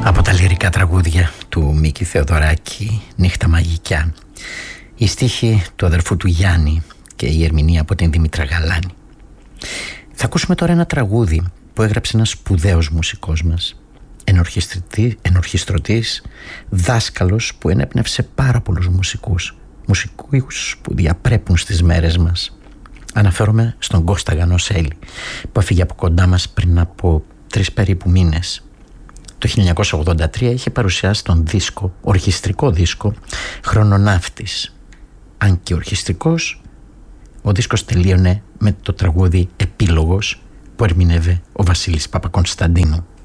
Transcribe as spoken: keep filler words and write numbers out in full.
Από τα λυρικά τραγούδια του Μίκη Θεοδωράκη, Νύχτα Μαγικιά, η στίχη του αδερφού του Γιάννη και η ερμηνεία από την Δήμητρα Γαλάνη. Θα ακούσουμε τώρα ένα τραγούδι που έγραψε ένας σπουδαίος μουσικός μας, ενορχιστρωτής, δάσκαλος που ενέπνευσε πάρα πολλούς μουσικούς, μουσικούς που διαπρέπουν στις μέρες μας. Αναφέρομαι στον Κώστα Γανοσέλη, που έφυγε από κοντά μας πριν από τρεις περίπου μήνες. Το χίλια εννιακόσια ογδόντα τρία είχε παρουσιάσει τον δίσκο, ορχιστρικό δίσκο Χρονοναύτης. Αν και ορχιστρικός, ο δίσκος τελείωνε με το τραγούδι Επίλογος που ερμηνεύε ο Βασίλης Παπακωνσταντίνου.